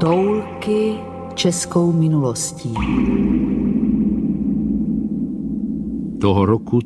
Toulky českou minulostí. Toho roku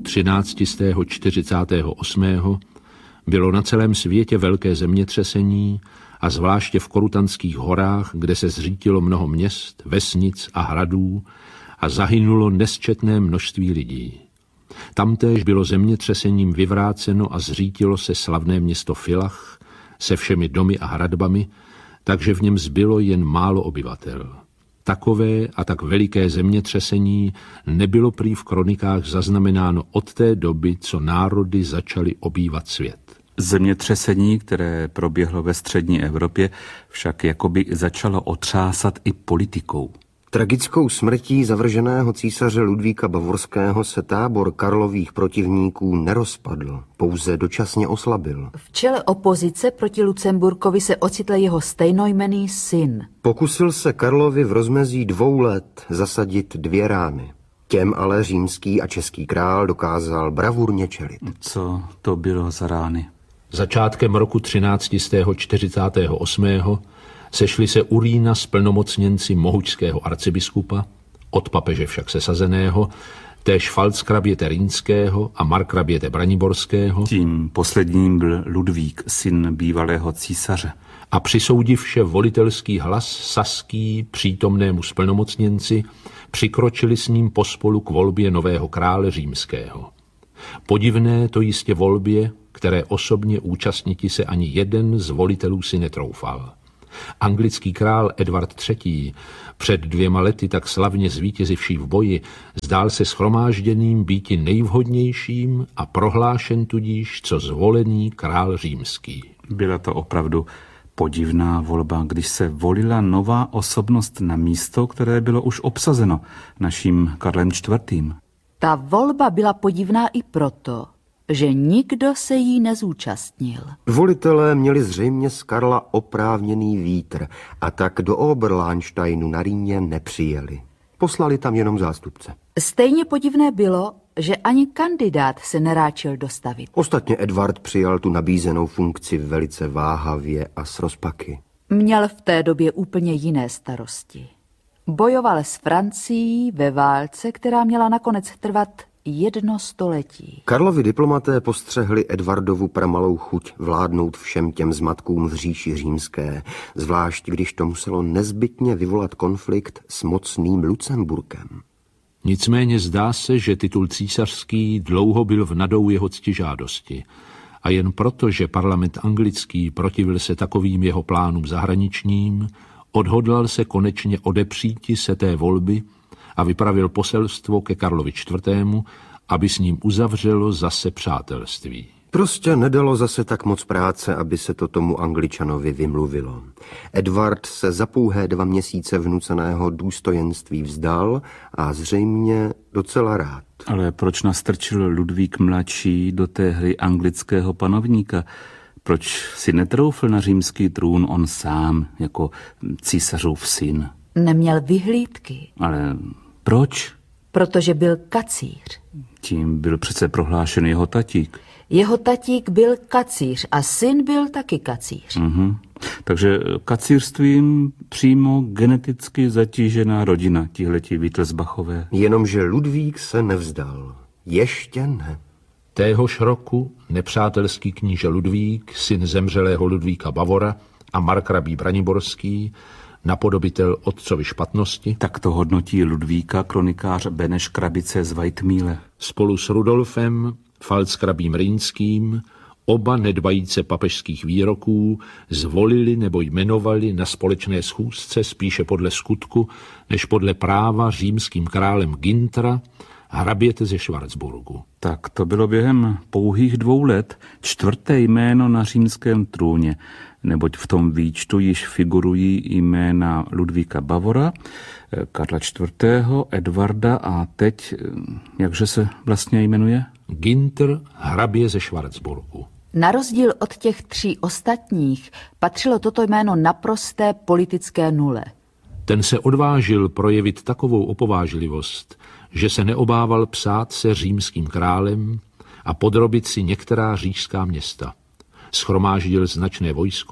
1348. bylo na celém světě velké zemětřesení a zvláště v Korutanských horách, kde se zřítilo mnoho měst, vesnic a hradů a zahynulo nesčetné množství lidí. Tamtéž bylo zemětřesením vyvráceno a zřítilo se slavné město Filach se všemi domy a hradbami, takže v něm zbylo jen málo obyvatel. Takové a tak veliké zemětřesení nebylo prý v kronikách zaznamenáno od té doby, co národy začaly obývat svět. Zemětřesení, které proběhlo ve střední Evropě, však jakoby začalo otřásat i politikou. Tragickou smrtí zavrženého císaře Ludvíka Bavorského se tábor Karlových protivníků nerozpadl, pouze dočasně oslabil. V čele opozice proti Lucemburkovi se ocitl jeho stejnojmenný syn. Pokusil se Karlovi v rozmezí 2 let zasadit 2 rány. Těm ale římský a český král dokázal bravurně čelit. Co to bylo za rány? Začátkem roku 1348. sešli se u Rýna splnomocněnci mohučského arcibiskupa, od papeže však sesazeného, též Pfalzkraběte Rýnského a Markraběte Braniborského. Tím posledním byl Ludvík, syn bývalého císaře. A přisoudivše volitelský hlas saský přítomnému splnomocněnci, přikročili s ním pospolu k volbě nového krále římského. Podivné to jistě volbě, které osobně účastniti se ani jeden z volitelů si netroufal. Anglický král Edvard III. Před 2 lety tak slavně zvítězivší v boji zdál se shromážděným býti nejvhodnějším a prohlášen tudíž co zvolený král římský. Byla to opravdu podivná volba, když se volila nová osobnost na místo, které bylo už obsazeno naším Karlem IV. Ta volba byla podivná i proto, že nikdo se jí nezúčastnil. Volitelé měli zřejmě z Karla oprávněný vítr a tak do Oberlahnsteinu na Rýně nepřijeli. Poslali tam jenom zástupce. Stejně podivné bylo, že ani kandidát se neráčil dostavit. Ostatně Edvard přijal tu nabízenou funkci velice váhavě a s rozpaky. Měl v té době úplně jiné starosti. Bojoval s Francií ve válce, která měla nakonec trvat 1 století. Karlovi diplomaté postřehli Edvardovu pramalou chuť vládnout všem těm zmatkům v říši římské, zvlášť když to muselo nezbytně vyvolat konflikt s mocným Lucemburkem. Nicméně zdá se, že titul císařský dlouho byl v nadou jeho ctižádosti a jen proto, že parlament anglický protivil se takovým jeho plánům zahraničním, odhodlal se konečně odepříti se té volby a vypravil poselstvo ke Karlovi IV., aby s ním uzavřelo zase přátelství. Prostě nedalo zase tak moc práce, aby se to tomu Angličanovi vymluvilo. Edvard se za pouhé 2 měsíce vnuceného důstojenství vzdal a zřejmě docela rád. Ale proč nastrčil Ludvík mladší do té hry anglického panovníka? Proč si netroufl na římský trůn on sám, jako císařův syn? Neměl vyhlídky. Ale proč? Protože byl kacíř. Tím byl přece prohlášen jeho tatík. Jeho tatík byl kacíř a syn byl taky kacíř. Takže kacířstvím přímo geneticky zatížená rodina, tihleti Wittelsbachové. Jenomže Ludvík se nevzdal. Ještě ne. Téhož roku nepřátelský kníže Ludvík, syn zemřelého Ludvíka Bavora a markrabí Braniborský, napodobitel otcovy špatnosti, Tak to hodnotí Ludvíka kronikář Beneš Krabice z Weitmíle. spolu s Rudolfem, Pfalzkrabím Rýnským, oba nedbajíce papežských výroků zvolili nebo jmenovali na společné schůzce spíše podle skutku, než podle práva římským králem Gintra, hraběte ze Schwarzburgu. Tak to bylo během pouhých 2 let 4. jméno na římském trůně, neboť v tom výčtu již figurují jména Ludvíka Bavora, Karla IV., Edvarda a teď, jakže se vlastně jmenuje? Ginter, hrabě ze Schwarzburgu. Na rozdíl od těch 3 ostatních patřilo toto jméno naprosté politické nule. Ten se odvážil projevit takovou opovážlivost, že se neobával psát se římským králem a podrobit si některá říšská města. Schromáždil značné vojsko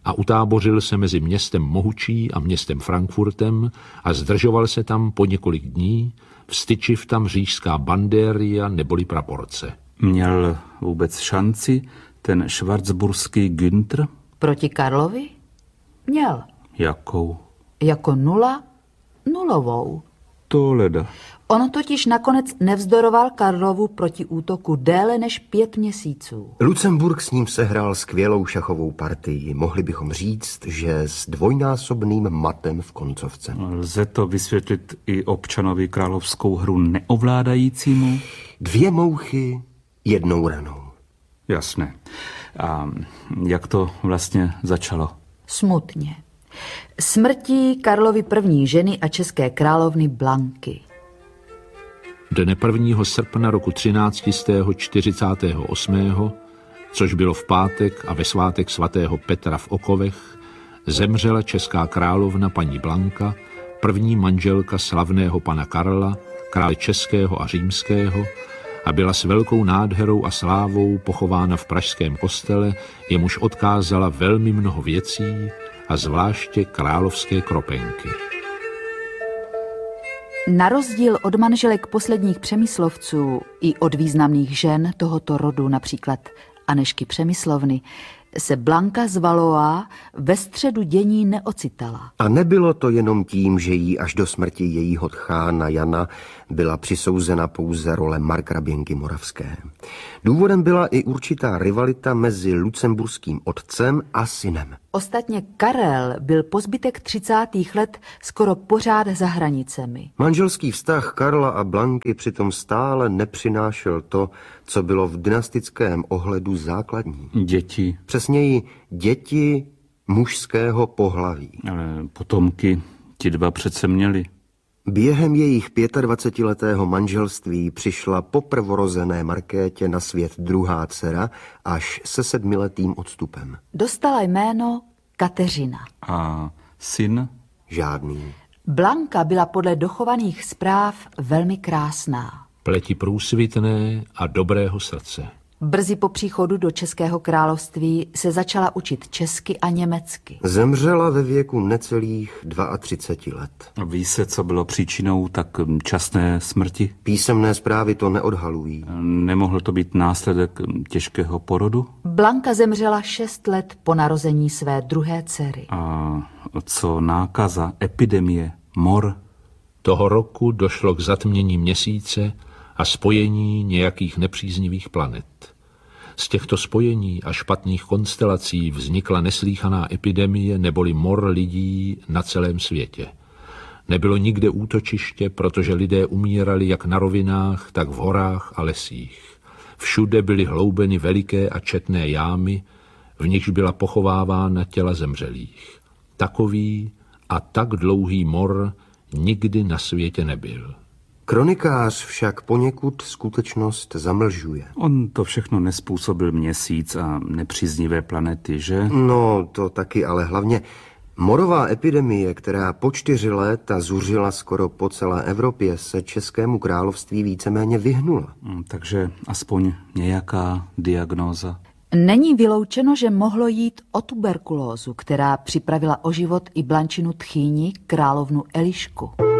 a utábořil se mezi městem Mohučí a městem Frankfurtem a zdržoval se tam po několik dní, vstyčiv tam říšská bandéria neboli praporce. Měl vůbec šanci ten schwarzburský Günther? Proti Karlovi? Měl. Jakou? Jako nulovou. To leda. On totiž nakonec nevzdoroval Karlovu proti útoku déle než 5 měsíců. Lucemburk s ním sehrál skvělou šachovou partii. Mohli bychom říct, že s dvojnásobným matem v koncovce. Lze to vysvětlit i občanovi královskou hru neovládajícímu? 2 mouchy, 1 ranou. Jasné. A jak to vlastně začalo? Smutně. Smrtí Karlovy první ženy a české královny Blanky. Dne 1. srpna roku 1348., což bylo v pátek a ve svátek svatého Petra v Okovech, zemřela česká královna paní Blanka, první manželka slavného pana Karla, krále českého a římského, a byla s velkou nádherou a slávou pochována v pražském kostele, jemuž odkázala velmi mnoho věcí a zvláště královské kropenky. Na rozdíl od manželek posledních Přemyslovců i od významných žen tohoto rodu, například Anežky Přemyslovny, se Blanka z Valois ve středu dění neocitala. A nebylo to jenom tím, že jí až do smrti jejího tchána Jana byla přisouzena pouze role markraběnky Moravské. Důvodem byla i určitá rivalita mezi lucemburským otcem a synem. Ostatně Karel byl po zbytek 30. let skoro pořád za hranicemi. Manželský vztah Karla a Blanky přitom stále nepřinášel to, co bylo v dynastickém ohledu základní. Děti. Přesněji děti mužského pohlaví. Ale potomky ti 2 přece měli. Během jejich 25letého manželství přišla po prvorozené Markétě na svět druhá dcera až se 7letým odstupem. Dostala jméno Kateřina. A syn? Žádný. Blanka byla podle dochovaných zpráv velmi krásná. Pleti průsvitné a dobrého srdce. Brzy po příchodu do Českého království se začala učit česky a německy. Zemřela ve věku necelých 32 let. Ví se, co bylo příčinou tak časné smrti? Písemné zprávy to neodhalují. Nemohl to být následek těžkého porodu? Blanka zemřela 6 let po narození své druhé dcery. A co nákaza, epidemie, mor? Toho roku došlo k zatmění měsíce a spojení nějakých nepříznivých planet. Z těchto spojení a špatných konstelací vznikla neslýchaná epidemie neboli mor lidí na celém světě. Nebylo nikde útočiště, protože lidé umírali jak na rovinách, tak v horách a lesích. Všude byly hloubeny veliké a četné jámy, v nichž byla pochovávána těla zemřelých. Takový a tak dlouhý mor nikdy na světě nebyl. Kronikář však poněkud skutečnost zamlžuje. On to všechno nespůsobil měsíc a nepříznivé planety, že? No, to taky, ale hlavně morová epidemie, která po 4 léta zuřila skoro po celé Evropě, se Českému království víceméně vyhnula. Takže aspoň nějaká diagnóza. Není vyloučeno, že mohlo jít o tuberkulózu, která připravila o život i Blančinu tchýni, královnu Elišku.